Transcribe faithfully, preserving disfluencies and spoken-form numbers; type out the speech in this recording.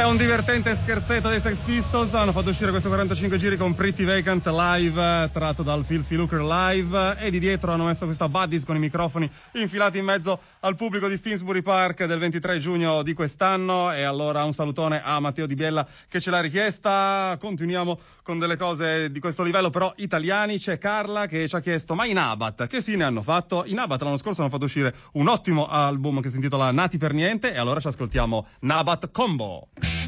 un divertente scherzetto dei Sex Pistols. Hanno fatto uscire questo quarantacinque giri con Pretty Vacant live, tratto dal Filthy Lucre live, e di dietro hanno messo questa Buddies con i microfoni infilati in mezzo al pubblico di Finsbury Park del ventitré giugno di quest'anno. E allora un salutone a Matteo Di Biella che ce l'ha richiesta. Continuiamo con delle cose di questo livello però italiani. C'è Carla che ci ha chiesto: ma i Nabat che fine hanno fatto? I Nabat l'anno scorso hanno fatto uscire un ottimo album che si intitola Nati per niente, e allora ci ascoltiamo Nabat Combo.